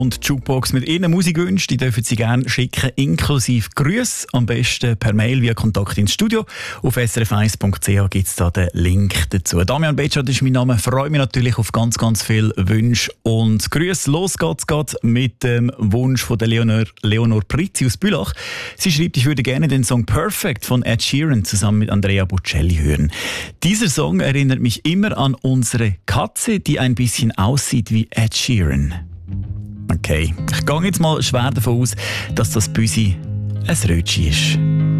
Und die Jukebox mit Ihren Musikwünschen, die dürfen Sie gerne schicken, inklusive Grüße. Am besten per Mail via Kontakt ins Studio. Auf srf1.ch gibt es da den Link dazu. Damian Betschart ist mein Name. Freue mich natürlich auf ganz, ganz viele Wünsche und Grüße. Los geht's gerade mit dem Wunsch von der Leonor Prizzi aus Bülach. Sie schreibt, ich würde gerne den Song Perfect von Ed Sheeran zusammen mit Andrea Bocelli hören. Dieser Song erinnert mich immer an unsere Katze, die ein bisschen aussieht wie Ed Sheeran. Okay, ich gehe jetzt mal schwer davon aus, dass das Büsi ein Rötchen ist.